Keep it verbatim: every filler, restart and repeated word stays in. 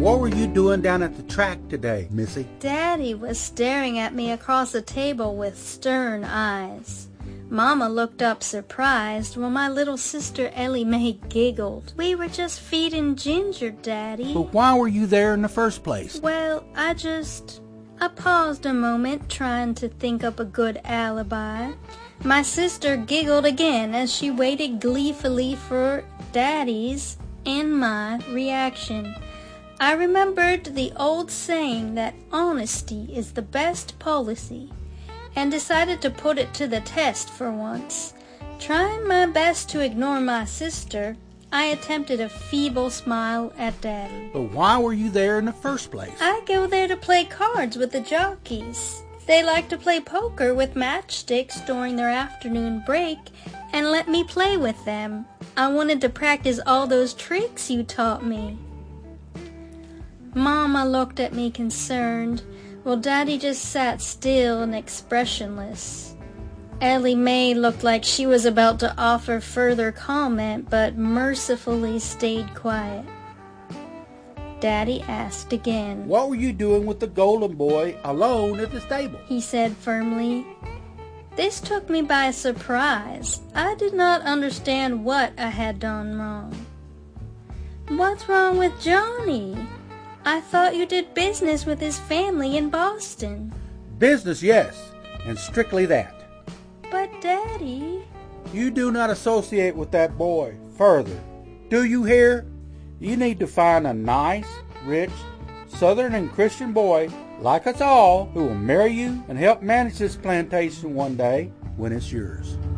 What were you doing down at the track today, Missy? Daddy was staring at me across the table with stern eyes. Mama looked up surprised while my little sister Ellie Mae giggled. We were just feeding Ginger, Daddy. But why were you there in the first place? Well, I just... I paused a moment trying to think up a good alibi. My sister giggled again as she waited gleefully for Daddy's and my reaction. I remembered the old saying that honesty is the best policy, and decided to put it to the test for once. Trying my best to ignore my sister, I attempted a feeble smile at Daddy. But why were you there in the first place? I go there to play cards with the jockeys. They like to play poker with matchsticks during their afternoon break and let me play with them. I wanted to practice all those tricks you taught me. Mama looked at me concerned, while Daddy just sat still and expressionless. Ellie Mae looked like she was about to offer further comment, but mercifully stayed quiet. Daddy asked again. What were you doing with the golden boy alone at the stable? He said firmly. This took me by surprise. I did not understand what I had done wrong. What's wrong with Johnny? I thought you did business with his family in Boston. Business, yes, and strictly that. But, Daddy... You do not associate with that boy further. Do you hear? You need to find a nice, rich, Southern and Christian boy like us all who will marry you and help manage this plantation one day when it's yours.